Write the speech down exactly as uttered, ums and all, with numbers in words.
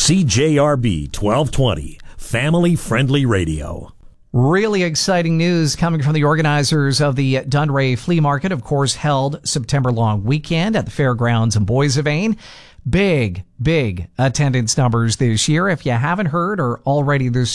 C J R B twelve twenty, family-friendly radio. Really exciting news coming from the organizers of the Dunray Flea Market, of course, held September long weekend at the fairgrounds in Boissevain. Big, big attendance numbers this year. If you haven't heard or already this